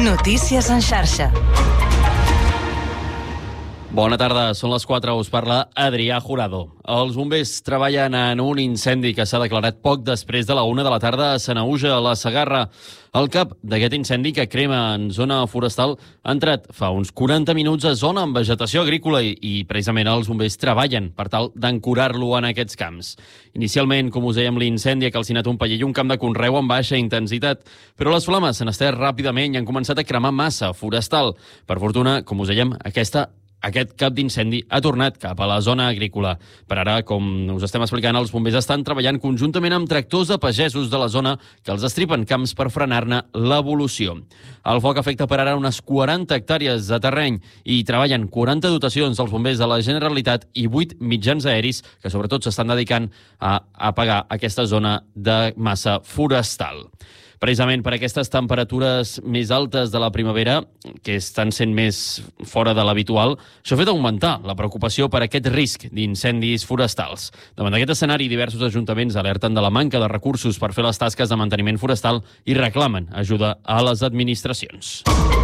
Notícies en xarxa. Bona tarda, són les 4, us parla Adrià Jurado. Els bombers treballen en un incendi que s'ha declarat poc després de la 1 de la tarda a Sanaüja, a la Segarra. El cap d'aquest incendi, que crema en zona forestal, ha entrat fa uns 40 minuts a zona amb vegetació agrícola i precisament els bombers treballen per tal d'ancorar-lo en aquests camps. Inicialment, com us dèiem, l'incendi ha calcinat un paller i un camp de conreu amb baixa intensitat, però les flames s'han estès ràpidament i han començat a cremar massa forestal. Per fortuna, com us dèiem, aquest cap d'incendi ha tornat cap a la zona agrícola. Per ara, com us estem explicant, els bombers estan treballant conjuntament amb tractors de pagesos de la zona que els estripen camps per frenar-ne l'evolució. El foc afecta per ara unes 40 hectàrees de terreny i treballen 40 dotacions dels bombers de la Generalitat i 8 mitjans aeris que sobretot s'estan dedicant a apagar aquesta zona de massa forestal. Precisament per aquestes temperatures més altes de la primavera, que estan sent més fora de l'habitual, això ha fet augmentar la preocupació per aquest risc d'incendis forestals. Davant d'aquest escenari, diversos ajuntaments alerten de la manca de recursos per fer les tasques de manteniment forestal i reclamen ajuda a les administracions.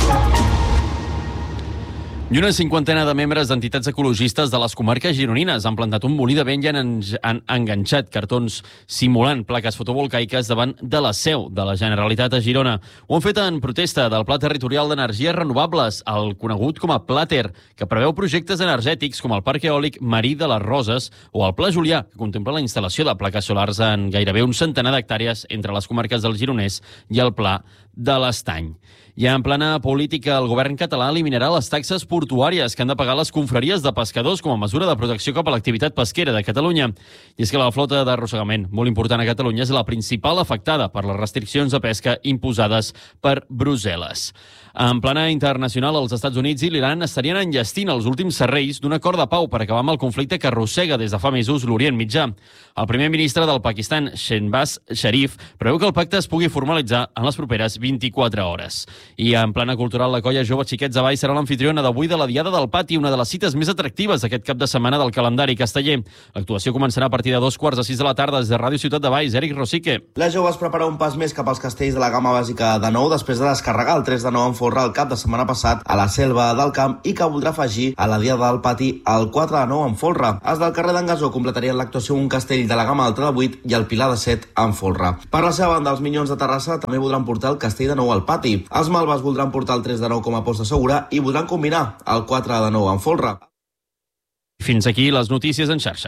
I una cinquantena de membres d'entitats ecologistes de les comarques gironines han plantat un molí de vent i han enganxat cartons simulant plaques fotovoltaiques davant de la seu de la Generalitat a Girona. Ho han fet en protesta del Pla Territorial d'Energies Renovables, el conegut com a Plater, que preveu projectes energètics com el Parc Eòlic Marí de les Roses o el Pla Julià, que contempla la instal·lació de plaques solars en gairebé un centenar d'hectàrees entre les comarques del Gironès i el Pla de l'Estany. I en plana política, el govern català eliminarà les taxes portuàries que han de pagar les confraries de pescadors com a mesura de protecció cap a l'activitat pesquera de Catalunya. I és que la flota d'arrossegament, molt important a Catalunya, és la principal afectada per les restriccions de pesca imposades per Brussel·les. En plana internacional, els Estats Units i l'Iran estarien enllestint els últims serrells d'un acord de pau per acabar amb el conflicte que arrossega des de fa mesos l'Orient Mitjà. El primer ministre del Pakistan, Shehbaz Sharif, preveu que el pacte es pugui formalitzar en les properes 24 hores. I en plana cultural, la colla Joves Xiquets de Valls serà l'anfitriona d'avui de la Diada del Pati, una de les cites més atractives d'aquest cap de setmana del calendari casteller. L'actuació començarà a partir de 2:45 de la tarda des de Ràdio Ciutat de Valls. Eric Rosique. La Joves prepara un pas més cap als castells de la gamma bàsica de nou després de descarregar el 3 de 9 en folre el cap de setmana passat a la Selva del Camp i que voldrà afegir a la Diada del Pati el 4 de 9 en folre. Els del carrer d'en Gasó completarien l'actuació un castell de la gamma alta de 8 i el Pilar de 7 en folre. Per la seva banda, els Minyons de Terrassa també voldran portar el castell de 9 al pati. Els Malves voldran portar el 3 de 9 com a aposta segura i voldran combinar el 4 de 9 en folre. Fins aquí les notícies en xarxa.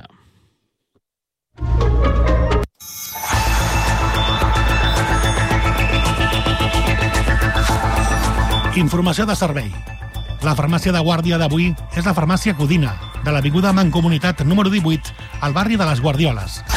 Informació de servei. La farmàcia de guàrdia d'avui és la farmàcia Codina, de l'avinguda Mancomunitat número 18, al barri de les Guardioles.